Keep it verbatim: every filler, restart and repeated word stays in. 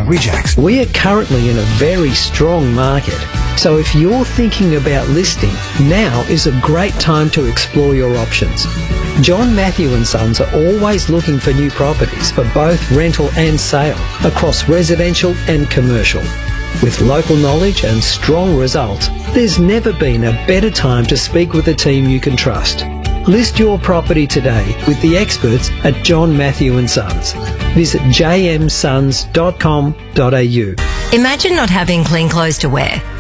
Rejax. We are currently in a very strong market. So if you're thinking about listing, now is a great time to explore your options. John Matthew and Sons are always looking for new properties for both rental and sale across residential and commercial. With local knowledge and strong results, there's never been a better time to speak with a team you can trust. List your property today with the experts at John Matthew and Sons. Visit j m sons dot com dot a u. Imagine not having clean clothes to wear.